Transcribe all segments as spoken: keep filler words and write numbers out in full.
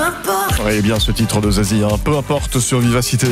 importe. Oui, bien ce titre de Zazie, hein. Peu importe sur Vivacité.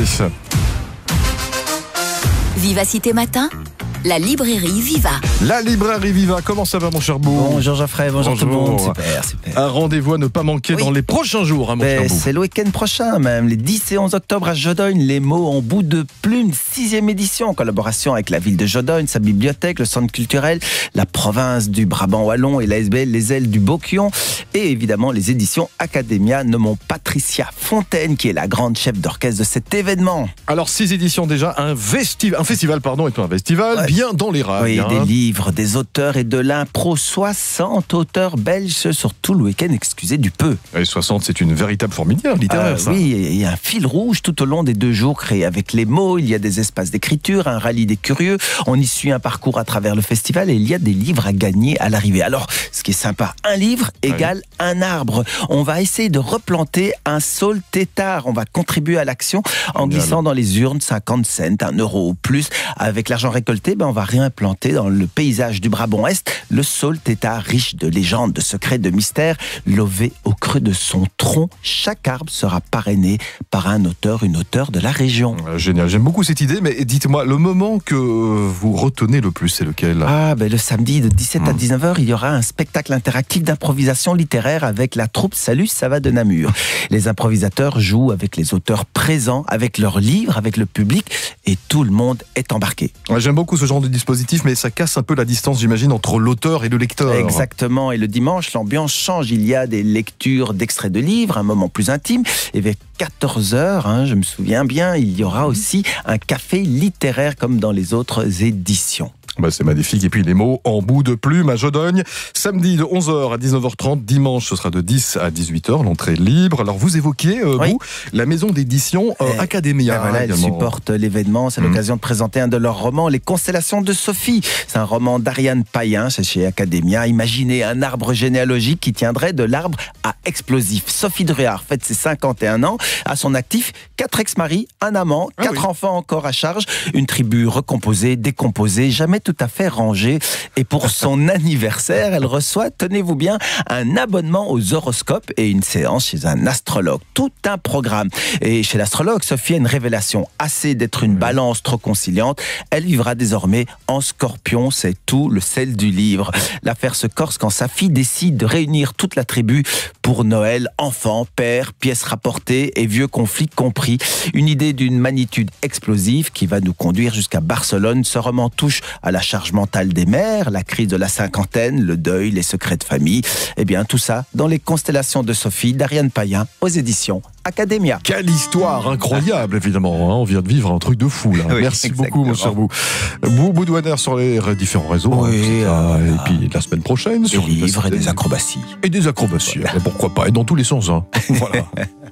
Vivacité Matin, la librairie Viva. La librairie Viva, comment ça va mon cher Bou? Bonjour Geoffrey, bonjour, bonjour tout le monde. Super, super. Un rendez-vous à ne pas manquer oui. dans les prochains jours, hein, mon cher Bou. C'est le week-end prochain même, les dix et onze octobre à Jodogne, les mots en bout de plume, sixième édition en collaboration avec la ville de Jodogne, sa bibliothèque, le centre culturel, la province du Brabant Wallon et l'A S B L Les Ailes du Beauquion et évidemment les éditions Academia, nommons Patricia Fontaine qui est la grande chef d'orchestre de cet événement. Alors six éditions déjà, un, vesti- un festival pardon, et pas un festival, ouais. Bien dans les rails. Oui, hein. des livres, des auteurs et de l'impro, soixante auteurs belges sur tout le week-end, excusez du peu. Et soixante, c'est une véritable fourmilière littéraire, euh, ça. Oui, il y a un fil rouge tout au long des deux jours créés avec les mots, il y a des espaces d'écriture, un rallye des curieux, on y suit un parcours à travers le festival et il y a des livres à gagner à l'arrivée. Alors, ce qui est sympa, un livre égale oui. un arbre. On va essayer de replanter un saule tétard, on va contribuer à l'action en Génial. glissant dans les urnes cinquante cents, un euro ou plus. Avec l'argent récolté, ben on va réimplanter dans le paysage du Brabant-Est le saule tétard riche de légendes, de secrets, de mystères, lové au creux de son tronc. Chaque arbre sera parrainé par un auteur, une auteure de la région. Génial, j'aime beaucoup cette idée, mais dites-moi, le moment que vous retenez le plus, c'est lequel? Ah, ben le samedi de dix-sept à dix-neuf heures, il y aura un spectacle interactif d'improvisation littéraire avec la troupe Salut, ça va de Namur. Les improvisateurs jouent avec les auteurs présents, avec leurs livres, avec le public, et tout le monde est embarqué. Ouais, j'aime beaucoup ce genre de dispositif, mais ça casse un peu la distance, j'imagine, entre l'auteur et le lecteur. Exactement, et le dimanche, l'ambiance change. Il y a des lectures d'extraits de livres, un moment plus intime, et vers quatorze heures, hein, je me souviens bien, il y aura aussi un café littéraire comme dans les autres éditions. Bah c'est magnifique. Et puis les mots en bout de plume à Jodogne. Samedi de onze heures à dix-neuf heures trente. Dimanche, ce sera de dix à dix-huit heures. L'entrée libre. Alors vous évoquiez, euh, oui. vous, la maison d'édition euh, eh, Academia. Ben voilà, elle supporte l'événement. C'est mmh. l'occasion de présenter un de leurs romans, Les Constellations de Sophie. C'est un roman d'Ariane Payen, c'est chez Academia. Imaginez un arbre généalogique qui tiendrait de l'arbre à explosif. Sophie Druard fête ses cinquante et un ans. À son actif, quatre ex-maris, un amant, ah, quatre oui. enfants encore à charge. Une tribu recomposée, décomposée, jamais tout à fait rangée. Et pour son anniversaire, elle reçoit, tenez-vous bien, un abonnement aux horoscopes et une séance chez un astrologue. Tout un programme. Et chez l'astrologue, Sophie a une révélation. Assez d'être une balance trop conciliante, elle vivra désormais en scorpion. C'est tout le sel du livre. L'affaire se corse quand sa fille décide de réunir toute la tribu pour Noël. Enfants, pères, pièces rapportées et vieux conflits compris. Une idée d'une magnitude explosive qui va nous conduire jusqu'à Barcelone. Ce roman touche à la charge mentale des mères, la crise de la cinquantaine, le deuil, les secrets de famille. Eh bien, tout ça dans Les Constellations de Sophie d'Ariane Payen aux éditions Academia. Quelle histoire incroyable, évidemment. Hein, on vient de vivre un truc de fou, là. Oui, merci exactement. beaucoup, mon cher Bou. Bou Boudouaner sur les différents réseaux. Oui, hein, euh, et puis la semaine prochaine, des sur livres et des acrobaties. Et des acrobaties. Voilà. Pourquoi pas? Et dans tous les sens. Hein. Voilà.